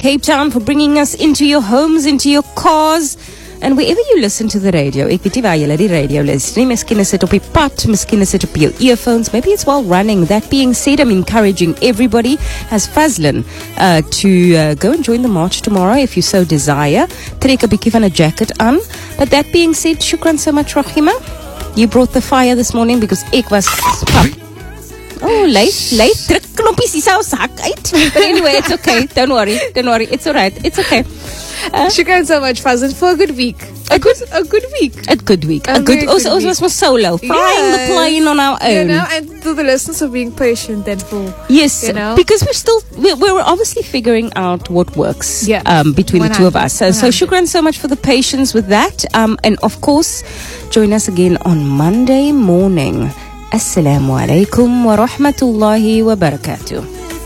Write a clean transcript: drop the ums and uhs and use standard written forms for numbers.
Cape Town, for bringing us into your homes, into your cars. And wherever you listen to the radio, ek weet nie waar jy die radio luister nie, miskien is dit op die pad, miskien is dit op jou earphones, maybe it's while running. That being said, I'm encouraging everybody, as Fazlin, to go and join the march tomorrow if you so desire. Trek 'n bietjie van 'n jacket aan. But that being said, shukran so much, Rahima. You brought the fire this morning because ek was... Oh, late, druk knoppies, die sou sak uit. But anyway, it's okay. Don't worry. It's alright. It's okay. Shukran so much, Fazlin, for a good week. A good week. A good week. Also was solo. Flying the plane on our own. You know, and to the listeners for being patient and for... Yes, you know, because we're obviously figuring out what works between the two of us. So shukran so much for the patience with that. And of course, join us again on Monday morning. Assalamu alaikum wa rahmatullahi wa barakatuh.